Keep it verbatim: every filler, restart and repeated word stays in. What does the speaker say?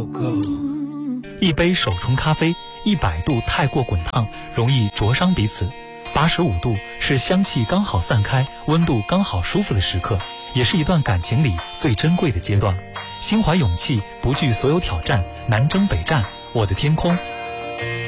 一杯手冲咖啡，一百度太过滚烫，容易灼伤彼此。八十五度是香气刚好散开，温度刚好舒服的时刻，也是一段感情里最珍贵的阶段。心怀勇气，不惧所有挑战，南征北战，我的天空。